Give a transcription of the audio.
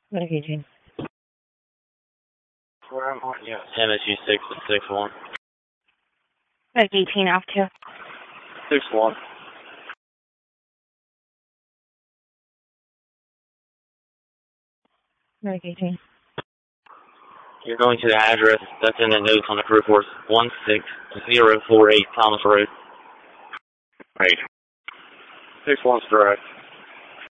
Medic 18. Where am I? Yeah. MSU 661. Medic 18, off 2. 61. Medic 18. You're going to the address that's in the notes on the crew force, 16048 Thomas Road. Right. 61's direct.